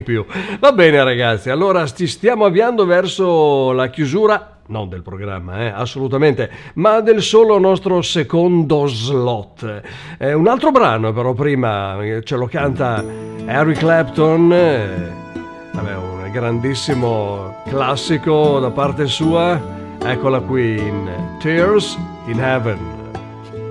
più. Va bene ragazzi, allora ci stiamo avviando verso la chiusura, non del programma, assolutamente, ma del solo nostro secondo slot. Un altro brano però prima ce lo canta Eric Clapton, vabbè, un grandissimo classico da parte sua, eccola qui in Tears in Heaven.